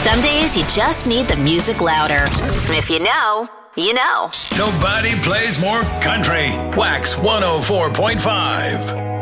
Some days you just need the music louder. And if you know, you know. Nobody plays more country. Wax 104.5.